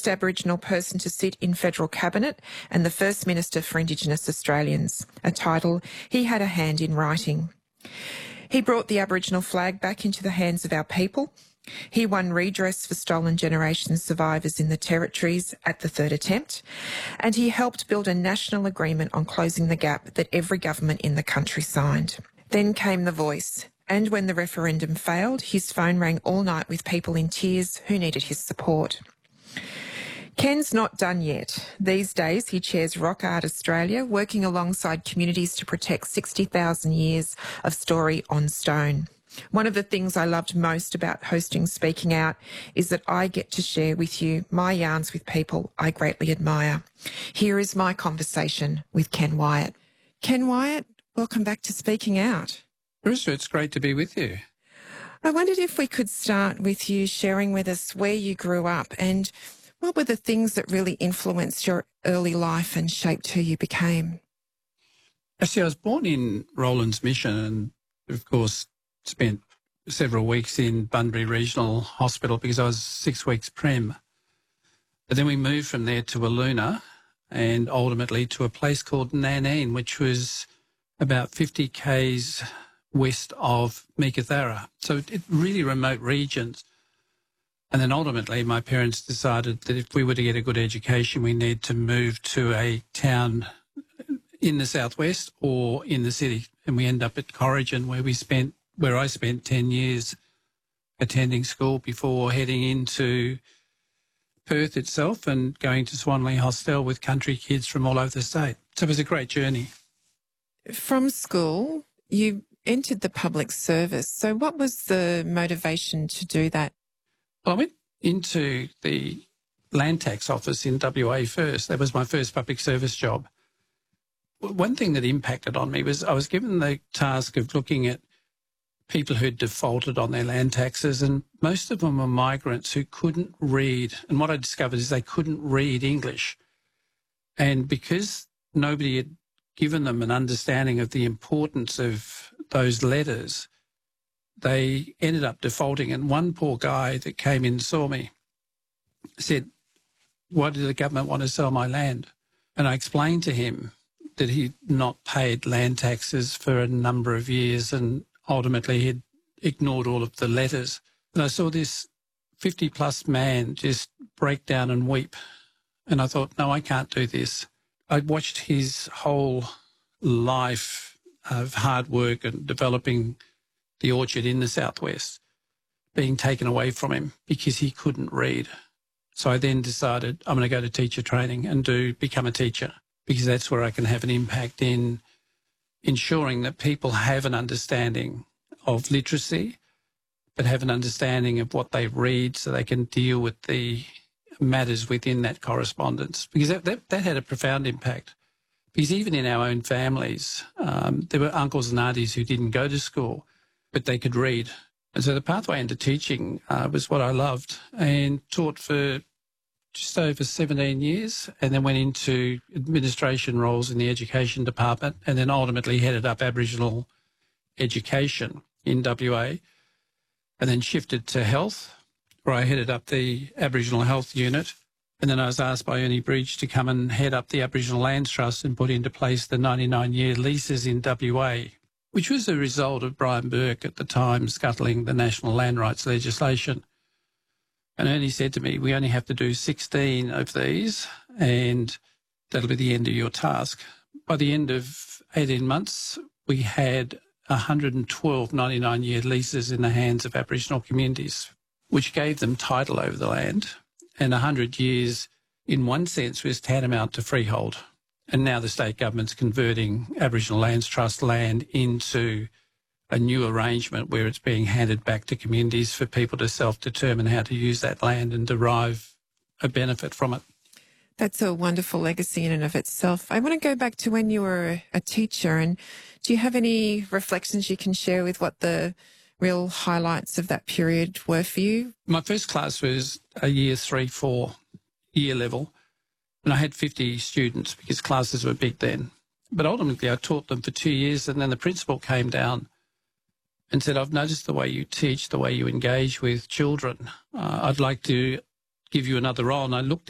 first Aboriginal person to sit in federal cabinet and the first Minister for Indigenous Australians, a title he had a hand in writing. He brought the Aboriginal flag back into the hands of our people. He won redress for stolen generation survivors in the Territories at the third attempt, and he helped build a national agreement on closing the gap that every government in the country signed. Then came the Voice, and when the referendum failed, his phone rang all night with people in tears who needed his support. Ken's not done yet. These days he chairs Rock Art Australia, working alongside communities to protect 60,000 years of story on stone. One of the things I loved most about hosting Speaking Out is that I get to share with you my yarns with people I greatly admire. Here is my conversation with Ken Wyatt. Ken Wyatt, welcome back to Speaking Out. Marissa, it's great to be with you. I wondered if we could start with you sharing with us where you grew up and what were the things that really influenced your early life and shaped who you became? Actually, I was born in Rollins Mission and, of course, spent several weeks in Bunbury Regional Hospital because I was 6 weeks prem. But then we moved from there to Wiluna and ultimately to a place called Nanine, which was about 50 k's west of Meekatharra. So really remote regions. And then ultimately my parents decided that if we were to get a good education, we need to move to a town in the southwest or in the city. And we end up at Corrigan where I spent 10 years attending school before heading into Perth itself and going to Swanley Hostel with country kids from all over the state. So it was a great journey. From school, you entered the public service. So what was the motivation to do that? Well, I went into the land tax office in WA first. That was my first public service job. One thing that impacted on me was I was given the task of looking at people who'd defaulted on their land taxes, and most of them were migrants who couldn't read. And what I discovered is they couldn't read English. And because nobody had given them an understanding of the importance of those letters, they ended up defaulting. And one poor guy that came in and saw me said, "Why did the government want to sell my land?" And I explained to him that he'd not paid land taxes for a number of years and ultimately he'd ignored all of the letters. And I saw this 50-plus man just break down and weep. And I thought, no, I can't do this. I watched his whole life of hard work and developing the orchard in the southwest being taken away from him because he couldn't read. So I then decided I'm going to go to teacher training and become a teacher because that's where I can have an impact in ensuring that people have an understanding of literacy, but have an understanding of what they read so they can deal with the matters within that correspondence. Because that had a profound impact. Because even in our own families, there were uncles and aunties who didn't go to school, but they could read. And so the pathway into teaching was what I loved, and taught for just over 17 years, and then went into administration roles in the education department, and then ultimately headed up Aboriginal education in WA, and then shifted to health, where I headed up the Aboriginal Health Unit. And then I was asked by Ernie Bridge to come and head up the Aboriginal Lands Trust and put into place the 99-year leases in WA, which was a result of Brian Burke at the time scuttling the national land rights legislation. And Ernie said to me, we only have to do 16 of these and that'll be the end of your task. By the end of 18 months, we had 112 99-year leases in the hands of Aboriginal communities, which gave them title over the land. And 100 years, in one sense, was tantamount to freehold. And now the state government's converting Aboriginal Lands Trust land into a new arrangement where it's being handed back to communities for people to self-determine how to use that land and derive a benefit from it. That's a wonderful legacy in and of itself. I want to go back to when you were a teacher, and do you have any reflections you can share with what the real highlights of that period were for you? My first class was a year 3-4 year level, and I had 50 students because classes were big then. But ultimately I taught them for 2 years, and then the principal came down and said, I've noticed the way you teach, the way you engage with children. I'd like to give you another role. And I looked